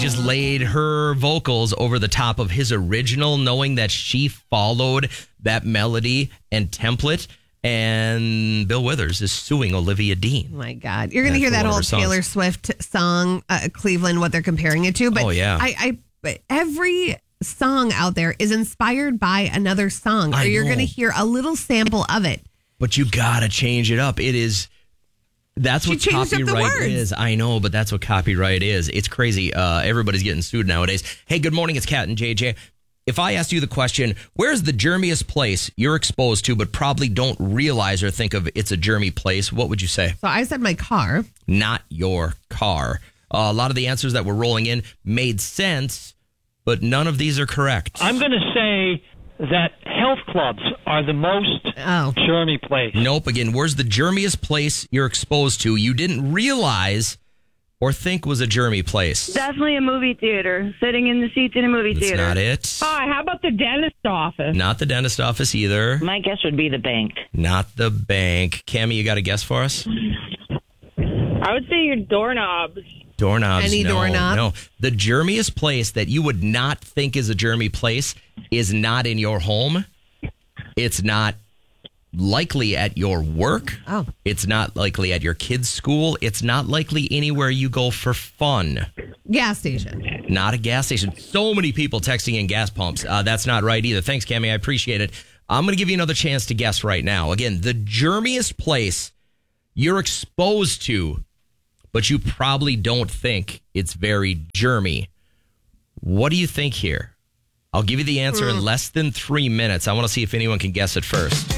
just laid her vocals over the top of his original, knowing that she followed that melody and template. And Bill Withers is suing Olivia Dean. Oh my God. You're going to hear that old Taylor Swift song, Cleveland, what they're comparing it to. But every song out there is inspired by another song, or you're going to hear a little sample of it. But you got to change it up. That's what copyright is. I know, but that's what copyright is. It's crazy. Everybody's getting sued nowadays. Hey, good morning. It's Kat and JJ. If I asked you the question, where's the germiest place you're exposed to but probably don't realize or think of it's a germy place, what would you say? So I said my car. Not your car. A lot of the answers that were rolling in made sense, but none of these are correct. I'm going to say that health clubs are the most germy place. Nope. Again, where's the germiest place you're exposed to you didn't realize or think was a germy place? Definitely a movie theater. Sitting in the seats in a movie theater. That's not it. How about the dentist office? Not the dentist office either. My guess would be the bank. Not the bank. Cammie, you got a guess for us? I would say your doorknobs. Doorknobs. Any doorknob? No. The germiest place that you would not think is a germy place is not in your home. It's not likely at your work. Oh. It's not likely at your kids' school. It's not likely anywhere you go for fun. Gas station. Not a gas station. So many people texting in gas pumps. That's not right either. Thanks, Cammie. I appreciate it. I'm going to give you another chance to guess right now. Again, the germiest place you're exposed to, but you probably don't think it's very germy. What do you think here? I'll give you the answer in less than 3 minutes. I want to see if anyone can guess it first.